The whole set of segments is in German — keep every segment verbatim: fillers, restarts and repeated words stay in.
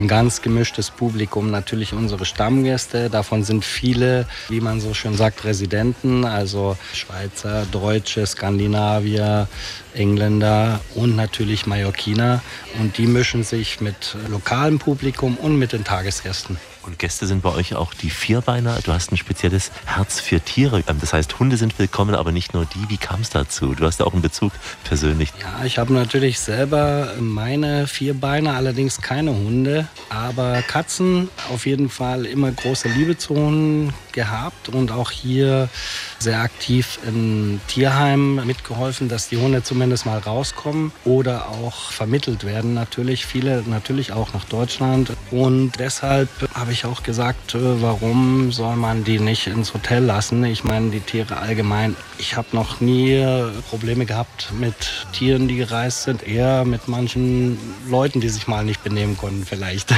Ein ganz gemischtes Publikum, natürlich unsere Stammgäste. Davon sind viele, wie man so schön sagt, Residenten, also Schweizer, Deutsche, Skandinavier, Engländer und natürlich Mallorquiner. Und die mischen sich mit lokalem Publikum und mit den Tagesgästen. Und Gäste sind bei euch auch die Vierbeiner. Du hast ein spezielles Herz für Tiere. Das heißt, Hunde sind willkommen, aber nicht nur die. Wie kam es dazu? Du hast ja auch einen Bezug persönlich. Ja, ich habe natürlich selber meine Vierbeiner, allerdings keine Hunde. Aber Katzen auf jeden Fall immer große Liebe zu Hunden gehabt und auch hier sehr aktiv in Tierheimen mitgeholfen, dass die Hunde zumindest mal rauskommen oder auch vermittelt werden. Natürlich, viele natürlich auch nach Deutschland. Und deshalb habe ich auch gesagt, warum soll man die nicht ins Hotel lassen? Ich meine, die Tiere allgemein. Ich habe noch nie Probleme gehabt mit Tieren, die gereist sind. Eher mit manchen Leuten, die sich mal nicht benehmen konnten vielleicht.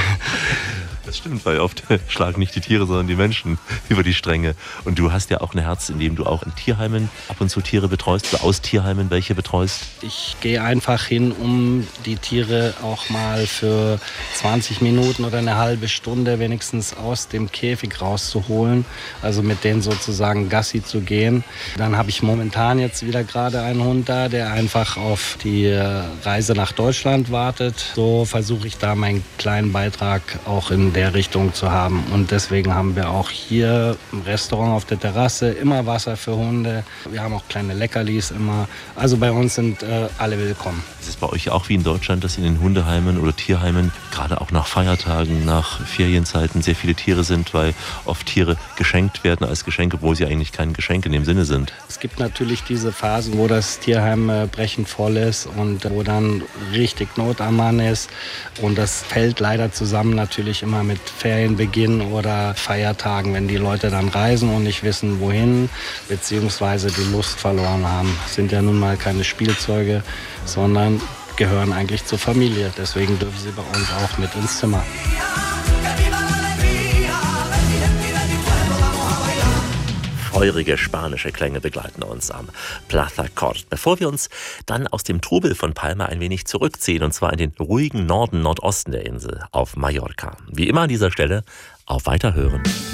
Das stimmt, weil oft schlagen nicht die Tiere, sondern die Menschen über die Stränge. Und du hast ja auch ein Herz, in dem du auch in Tierheimen ab und zu Tiere betreust, oder aus Tierheimen welche betreust. Ich gehe einfach hin, um die Tiere auch mal für zwanzig Minuten oder eine halbe Stunde wenigstens aus dem Käfig rauszuholen. Also mit denen sozusagen Gassi zu gehen. Dann habe ich momentan jetzt wieder gerade einen Hund da, der einfach auf die Reise nach Deutschland wartet. So versuche ich da meinen kleinen Beitrag auch in der Richtung zu haben. Und deswegen haben wir auch hier im Restaurant auf der Terrasse immer Wasser für Hunde. Wir haben auch kleine Leckerlis immer. Also bei uns sind äh, alle willkommen. Ist es bei euch auch wie in Deutschland, dass in den Hundeheimen oder Tierheimen gerade auch nach Feiertagen, nach Ferienzeiten sehr viele Tiere sind, weil oft Tiere geschenkt werden als Geschenke, obwohl sie eigentlich kein Geschenk in dem Sinne sind? Es gibt natürlich diese Phasen, wo das Tierheim äh, brechend voll ist und wo dann richtig Not am Mann ist. Und das fällt leider zusammen natürlich immer mit Ferienbeginn oder Feiertagen, wenn die Leute dann reisen und nicht wissen, wohin, beziehungsweise die Lust verloren haben. Das sind ja nun mal keine Spielzeuge, sondern gehören eigentlich zur Familie. Deswegen dürfen sie bei uns auch mit ins Zimmer. Feurige spanische Klänge begleiten uns am Plaza Cort. Bevor wir uns dann aus dem Trubel von Palma ein wenig zurückziehen, und zwar in den ruhigen Norden, Nordosten der Insel, auf Mallorca. Wie immer an dieser Stelle, auf Weiterhören.